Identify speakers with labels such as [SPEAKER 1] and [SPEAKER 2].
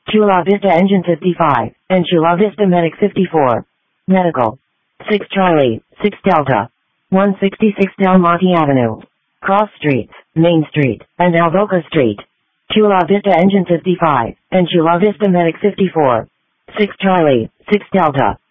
[SPEAKER 1] Chula Vista Engine 55, and Chula Vista Medic 54. Medical. 6 Charlie, 6 Delta. 166 Del Monte Avenue. Cross Streets, Main Street, and Alboca Street. Chula Vista Engine 55, and Chula Vista Medic 54. 6 Charlie, 6 Delta.